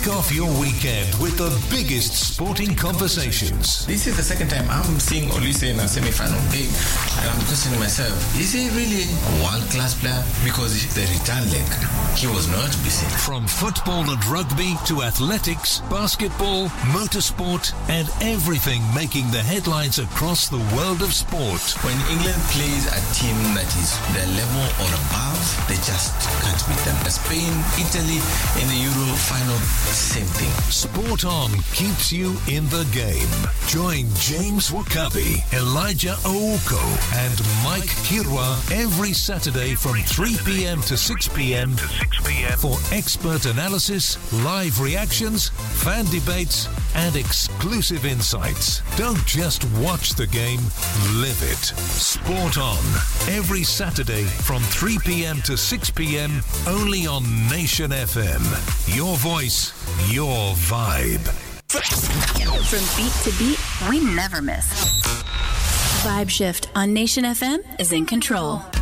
Kick off your weekend with the biggest sporting conversations. This is the second time I'm seeing Olise in a semi-final game, and I'm questioning myself, is he really a world-class player? Because the return leg, he was not to be seen. From football and rugby to athletics, basketball, motorsport, and everything making the headlines across the world of sport. When England plays a team that is their level or above, they just can't beat them. Spain, Italy in the Euro final, same thing. Sport On keeps you in the game. Join James Wakabi, Elijah Ouko, and Mike Kirwa every Saturday from 3 p.m. to 6 p.m. for expert analysis, live reactions, fan debates, and exclusive insights. Don't just watch the game, live it. Sport On, every Saturday from 3 p.m. to 6 p.m. only on Nation FM. Your voice, your vibe. From beat to beat, we never miss. Vibe Shift on Nation FM is in control.